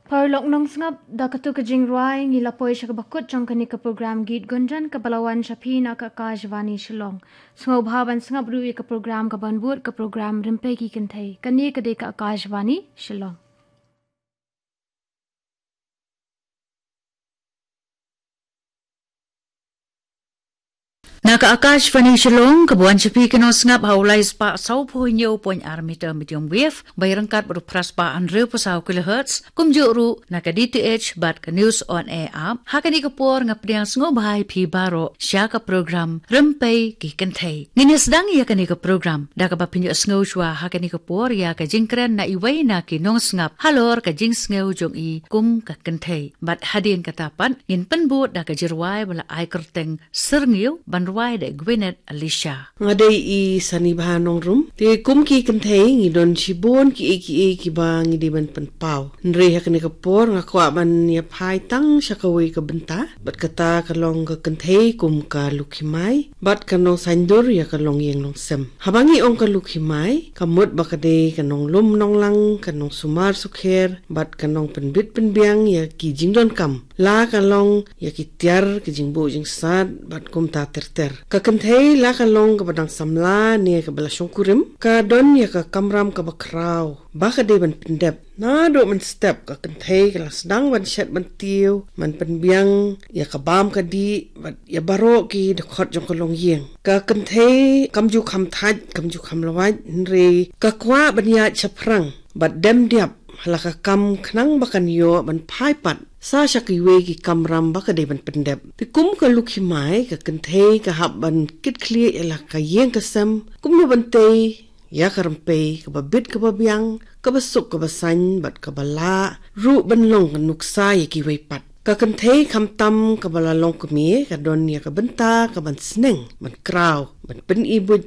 Parlok nong sngap da katu ka jingruai ngi lapoi sya bakut jong kani ka program git gunjan ka balawan shapi na ka Akashvani Shillong. Sngau bhavan sngap rui ka program ka banbut ka program rimpe ki kentai. Kani ka de ka Akashvani Shillong. Naka Akashvani Shillong kabuan shapi kano sngap haulai spa sau poinyo poin armita medium wave bayrangkat baru praspa 100 kHz kumjuru naka DTH bat ka news on air app hakani kapor ngapdiang sngo bahai pi baro sya ka program rempei ki kentai ngini sedang ya kani ka program da ka bapinyo sngo shwa hakani kapor ya ka jingkren na iwai na ki nong sngap halor ka jing sngo jong i kum ka kentai bat hadin katapan ngin penbut da ka jirwai bala ai kerteng serngiu ban de Gwyneth Alicia. Ngadai I sani bahanong rum. Te kum ki kentai ngi don shibon ki ba ngi di ban penpau. Nre hak ni kapor ngakwa ban ya pai tang syakawai ka benta. Bat kata kalong ka kentai kum ka lukimai. Bat kanong sandur ya kalong yang long sem. Habangi ong ka lukimai. Kamut bakade kanong lum nong lang. Kanong sumar sukher. Bat kanong penbit penbiang ya ki jingdon kam. La kalong ya ki tiar ki jingbo jing sad. Bat kum ta ter. Ka kentai la kalong ka badang samla ni ka bala syongkurim ka don ya ka kamram ka bakraw ba ka de ban pendep na do man step ka kentai ka sedang ban shat ban tiu man penbiang ya ka bam ka di bat ya baro ki de khot jong kalong yeng ka kentai kamju kham thaj kamju kham lawaj nre ka kwa ban ya chaprang bat dem diap halaka kam khnang bakan yo ban phai pat sa shakiwe ki kamram baka de ban pendep pikum ka lukhimai ka kentai ka hab ban kit clear ela ka yeng ka sam kum no ban te ya karampe ka babit ka babyang ka basuk ka basan bat ka bala ru ban long ka nuksa ya ki wei pat ka kentai kam tam ka bala long ka mi ka don ya ka benta ka ban sneng ban kraw ban pen ibu